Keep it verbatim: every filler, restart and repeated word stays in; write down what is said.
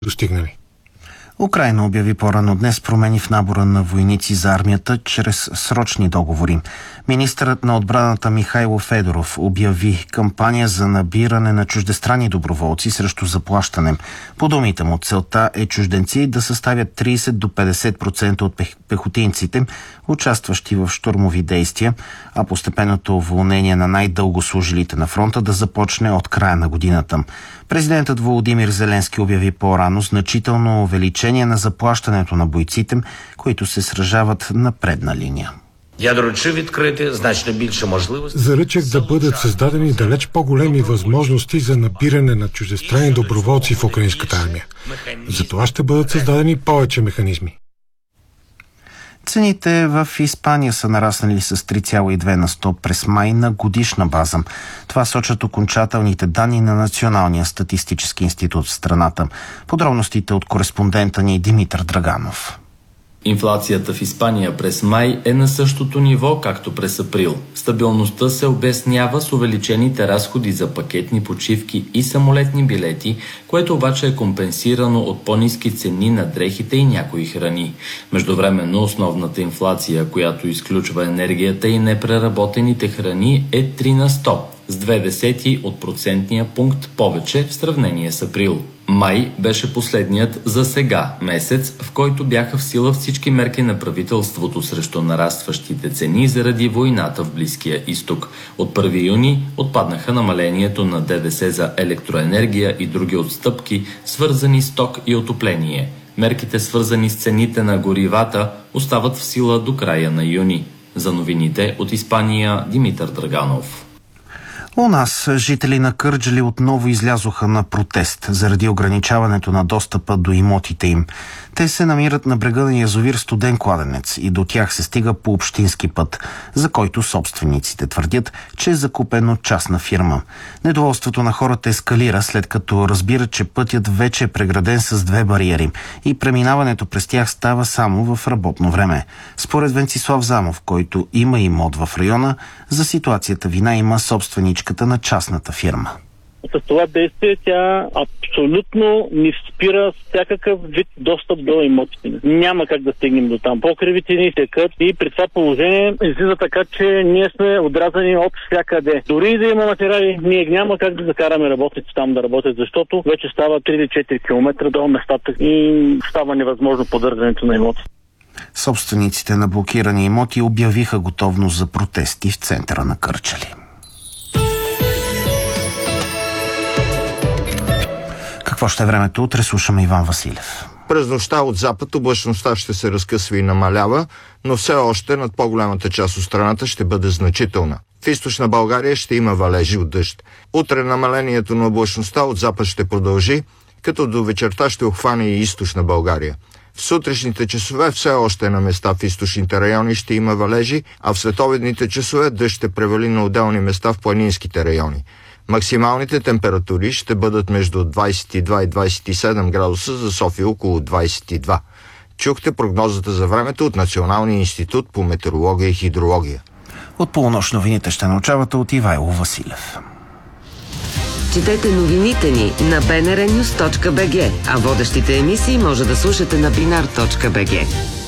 достигнали. Украйна обяви по-рано днес промени в набора на войници за армията чрез срочни договори. Министърът на отбраната Михайло Федоров обяви кампания за набиране на чуждестранни доброволци срещу заплащане. По думите му, целта е чужденци да съставят трийсет до петдесет процента от пехотинците, участващи в щурмови действия, а постепенното уволнение на най-дълго служилите на фронта да започне от края на годината. Президентът Володимир Зеленски обяви по-рано значително увеличение на заплащането на бойците, които се сражават на предна линия. Заръчах да бъдат създадени далеч по-големи възможности за набиране на чуждестранни доброволци в украинската армия. За това ще бъдат създадени повече механизми. Цените в Испания са нараснали с три цяло и две на сто през май на годишна база. Това сочат окончателните данни на Националния статистически институт в страната. Подробностите от кореспондента ни Димитър Драганов. Инфлацията в Испания през май е на същото ниво, както през април. Стабилността се обяснява с увеличените разходи за пакетни почивки и самолетни билети, което обаче е компенсирано от по-ниски цени на дрехите и някои храни. Междувременно основната инфлация, която изключва енергията и непреработените храни, е три на сто, с две десети от процентния пункт повече в сравнение с април. Май беше последният за сега месец, в който бяха в сила всички мерки на правителството срещу нарастващите цени заради войната в Близкия изток. От първи юни отпаднаха намалението на ДДС за електроенергия и други отстъпки, свързани с ток и отопление. Мерките, свързани с цените на горивата, остават в сила до края на юни. За новините от Испания, Димитър Драганов. У нас жители на Кърджали отново излязоха на протест заради ограничаването на достъпа до имотите им. Те се намират на брега на язовир Студен кладенец и до тях се стига по общински път, за който собствениците твърдят, че е закупен от частна фирма. Недоволството на хората ескалира, след като разбират, че пътят вече е преграден с две бариери и преминаването през тях става само в работно време. Според Венцислав Замов, който има имот в района, за ситуацията вина има собственичката на частната фирма. С това действие тя абсолютно ни спира всякакъв вид достъп до имотите. Няма как да стигнем до там. Покривите ни текат и при това положение излиза така, че ние сме отрязани от всякъде. Дори и да има материали, ние няма как да закараме работници там да работят, защото вече става три или четири километра до местата и става невъзможно поддържането на имоти. Собствениците на блокирани имоти обявиха готовност за протести в центъра на Кърджали. Какво ще е времето? Утре слушаме Иван Василев. През нощта от запад облачността ще се разкъсва и намалява, но все още над по-голямата част от страната ще бъде значителна. В източна България ще има валежи от дъжд. Утре намалението на облачността от запад ще продължи, като до вечерта ще обхване и източна България. В сутрешните часове все още на места в източните райони ще има валежи, а в следобедните часове дъжд ще превали на отделни места в планинските райони. Максималните температури ще бъдат между двадесет и два и двадесет и седем градуса, за София около двадесет и два. Чухте прогнозата за времето от Националния институт по метеорология и хидрология. От полунощ новините ще научавате от Ивайло Василев. Четете новините ни на би ен ар нюз точка би джи, а водещите емисии може да слушате на бинар точка би джи.